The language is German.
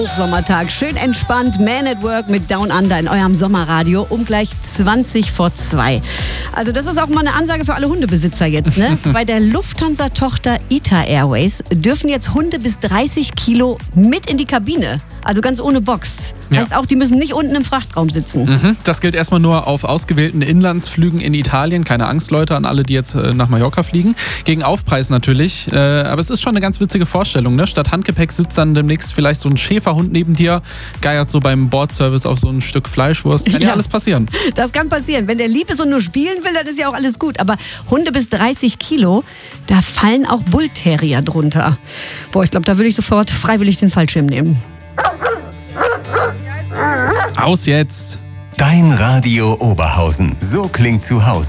Hochsommertag, schön entspannt, Man at Work mit Down Under in eurem Sommerradio um gleich 2:20. Also das ist auch mal eine Ansage für alle Hundebesitzer jetzt, ne? Bei der Lufthansa-Tochter ITA Airways dürfen jetzt Hunde bis 30 Kilo mit in die Kabine. Also ganz ohne Box. Heißt auch, die müssen nicht unten im Frachtraum sitzen. Das gilt erstmal nur auf ausgewählten Inlandsflügen in Italien. Keine Angst, Leute, an alle, die jetzt nach Mallorca fliegen. Gegen Aufpreis natürlich. Aber es ist schon eine ganz witzige Vorstellung, ne? Statt Handgepäck sitzt dann demnächst vielleicht so ein Schäferhund neben dir, geiert so beim Bordservice auf so ein Stück Fleischwurst. Kann ja alles passieren. Das kann passieren. Wenn der lieb ist und nur spielen will, dann ist ja auch alles gut. Aber Hunde bis 30 Kilo, da fallen auch Bullterrier drunter. Boah, ich glaube, da würde ich sofort freiwillig den Fallschirm nehmen. Aus jetzt! Dein Radio Oberhausen. So klingt zu Hause.